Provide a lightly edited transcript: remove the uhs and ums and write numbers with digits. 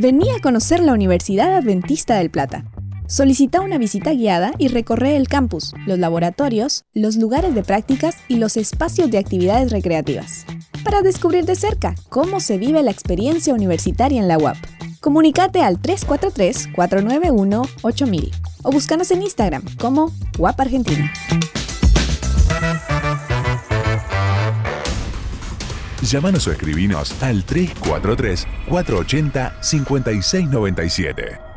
Vení a conocer la Universidad Adventista del Plata. Solicita una visita guiada y recorre el campus, los laboratorios, los lugares de prácticas y los espacios de actividades recreativas, para descubrir de cerca cómo se vive la experiencia universitaria en la UAP. Comunícate al 343-491-8000 o búscanos en Instagram como UAP Argentina. Llámanos o escribinos al 343-480-5697.